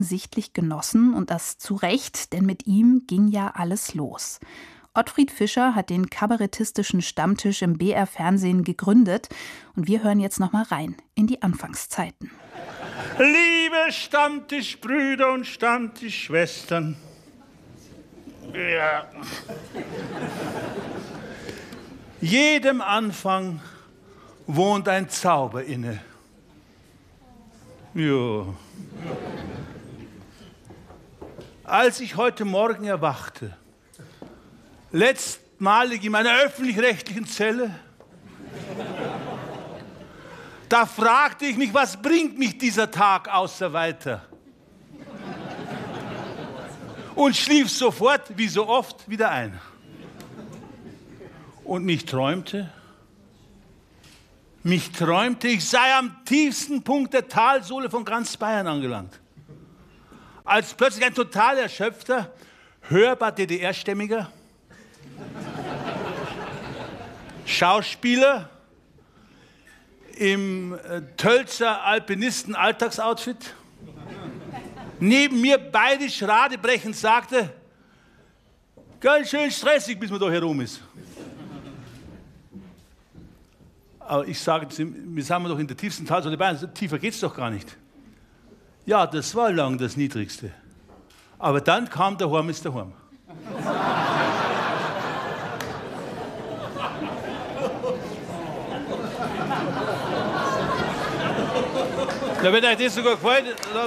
sichtlich genossen und das zu Recht, denn mit ihm ging ja alles los. Ottfried Fischer hat den kabarettistischen Stammtisch im BR-Fernsehen gegründet und wir hören jetzt noch mal rein in die Anfangszeiten. Liebe Stammtischbrüder und Stammtischschwestern, ja. Jedem Anfang wohnt ein Zauber inne. Ja. Als ich heute Morgen erwachte, letztmalig in meiner öffentlich-rechtlichen Zelle, da fragte ich mich, was bringt mich dieser Tag außer weiter? Und schlief sofort, wie so oft, wieder ein. Und mich träumte, ich sei am tiefsten Punkt der Talsohle von ganz Bayern angelangt. Als plötzlich ein total erschöpfter, hörbar DDR-stämmiger Schauspieler im Tölzer Alpinisten-Alltagsoutfit neben mir bayerisch radebrechend sagte, ganz schön stressig, bis man da herum ist. Aber ich sage, wir sind doch in der tiefsten Talsohle Bayern, tiefer geht's doch gar nicht. Ja, das war lang das Niedrigste. Aber dann kam der Horm ist der Horm. Ja, wenn euch das sogar gefällt,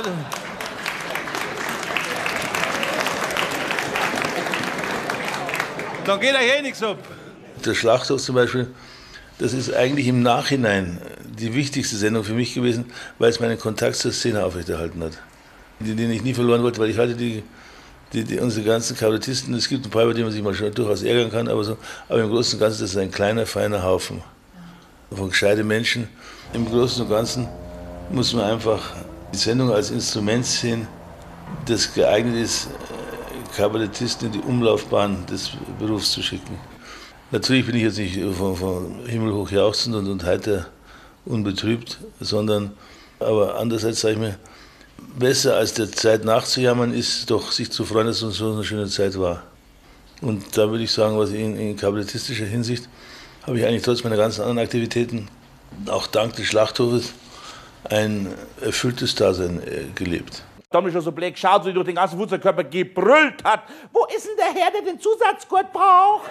dann geht euch eh nichts ab. Der Schlachthof zum Beispiel, das ist eigentlich im Nachhinein die wichtigste Sendung für mich gewesen, weil es meinen Kontakt zur Szene aufrechterhalten hat. Den ich nie verloren wollte, weil ich hatte unsere ganzen Kabarettisten, es gibt ein paar, über die man sich mal schon durchaus ärgern kann, aber im Großen und Ganzen das ist ein kleiner, feiner Haufen von gescheiten Menschen. Im Großen und Ganzen muss man einfach die Sendung als Instrument sehen, das geeignet ist, Kabarettisten in die Umlaufbahn des Berufs zu schicken. Natürlich bin ich jetzt nicht von Himmel hoch jauchzend und heiter unbetrübt, aber andererseits sage ich mir, besser als der Zeit nachzujammern ist doch, sich zu freuen, dass es so eine schöne Zeit war. Und da würde ich sagen, was in kabarettistischer Hinsicht habe ich eigentlich trotz meiner ganzen anderen Aktivitäten, auch dank des Schlachthofes, ein erfülltes Dasein gelebt. Da haben wir schon so blöd geschaut, so durch den ganzen Wurzelkörper gebrüllt hat. Wo ist denn der Herr, der den Zusatzgurt braucht?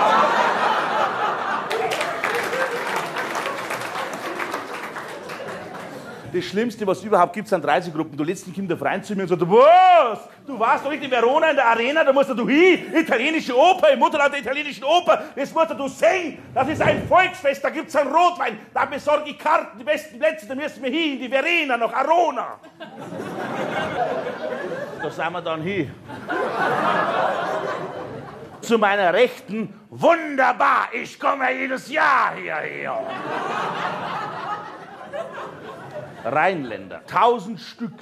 Das Schlimmste, was es überhaupt gibt, sind Reisegruppen. Du lädst die Kinder rein zu mir und sagst, was? Du warst doch nicht in Verona in der Arena, da musst du hin. Italienische Oper, im Mutterland der italienischen Oper, das musst du singen. Das ist ein Volksfest, da gibt's einen Rotwein, da besorge ich Karten, die besten Plätze, da müssen wir hin, in die Verena, nach Arona. Da sind wir dann hin. Zu meiner Rechten, wunderbar, ich komme jedes Jahr hierher. Rheinländer, 1000 Stück.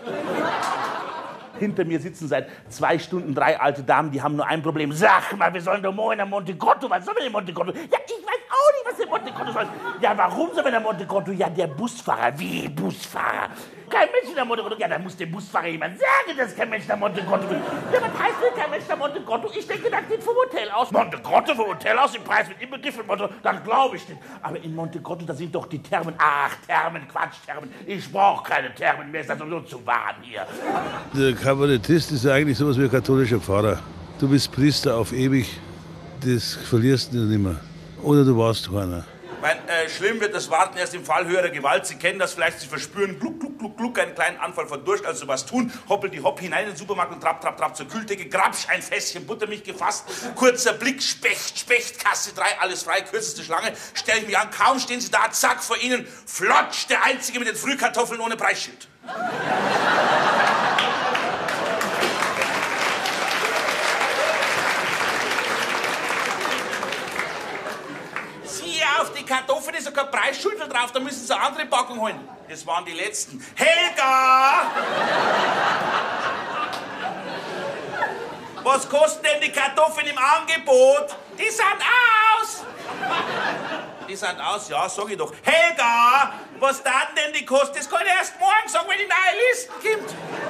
Hinter mir sitzen seit 2 Stunden 3 alte Damen, die haben nur ein Problem. Sag mal, wir sollen doch morgen nach Monte Grotto. Was soll denn in Monte Grotto? Ja, ich weiß auch nicht, was in Monte Grotto soll. Ja, warum soll man nach Monte Grotto? Ja, der Busfahrer. Wie Busfahrer? Kein Mensch nach Monte Grotto. Ja, dann muss dem Busfahrer jemand sagen, dass kein Mensch nach Monte Grotto will. Ja, was heißt denn kein Mensch nach Monte Grotto? Ich denke, das geht vom Hotel aus. Monte Grotto vom Hotel aus? Im Preis wird inbegriffen. Das glaube ich nicht. Aber in Monte Grotto, da sind doch die Thermen. Ach, Thermen, Quatsch, Thermen. Ich brauche keine Thermen. Mir ist das sowieso zu warm hier. Der Kabarettist ist ja eigentlich sowas wie ein katholischer Pfarrer. Du bist Priester auf ewig, das verlierst du nicht mehr. Oder du warst keiner. Schlimm wird das Warten erst im Fall höherer Gewalt. Sie kennen das vielleicht, Sie verspüren gluck, gluck, gluck, gluck, einen kleinen Anfall von Durst, also was tun. Hoppel die Hopp hinein in den Supermarkt und trapp, trapp, trapp zur Kühltheke. Grabsch, ein Fässchen Buttermilch gefasst. Kurzer Blick, Specht, Kasse 3, alles frei, kürzeste Schlange. Stell ich mich an, kaum stehen Sie da, zack, vor Ihnen, flotsch, der Einzige mit den Frühkartoffeln ohne Preisschild. Auf die Kartoffeln ist sogar Preisschulter drauf, da müssen Sie eine andere Packung holen. Das waren die letzten. Helga! Was kosten denn die Kartoffeln im Angebot? Die sind aus! Die sind aus, ja, sag ich doch. Helga! Was dann denn die kosten? Das kann ich erst morgen sagen, wenn die neue Liste kommt.